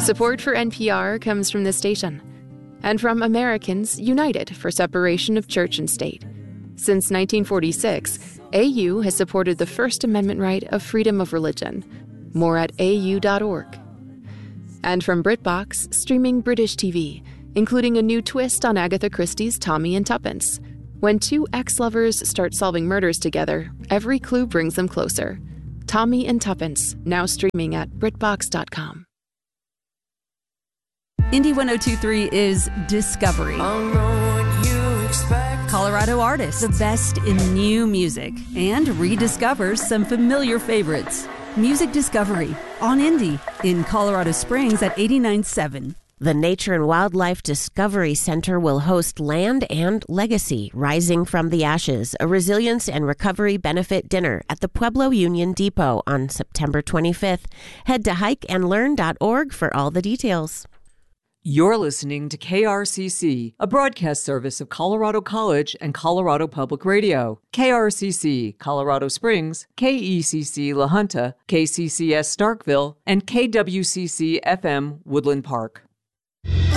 Support for NPR comes from this station and from Americans United for Separation of Church and State. Since 1946, AU has supported the First Amendment right of freedom of religion. More at au.org. And from BritBox, streaming British TV, including a new twist on Agatha Christie's Tommy and Tuppence. When two ex-lovers start solving murders together, every clue brings them closer. Tommy and Tuppence, now streaming at BritBox.com. Indie 102.3 is Discovery. Colorado artists, the best in new music, and rediscovers some familiar favorites. Music Discovery on Indie in Colorado Springs at 89.7. The Nature and Wildlife Discovery Center will host Land and Legacy, Rising from the Ashes, a resilience and recovery benefit dinner at the Pueblo Union Depot on September 25th. Head to hikeandlearn.org for all the details. You're listening to KRCC, a broadcast service of Colorado College and Colorado Public Radio. KRCC, Colorado Springs, KECC La Junta, KCCS Starkville, and KWCC FM Woodland Park.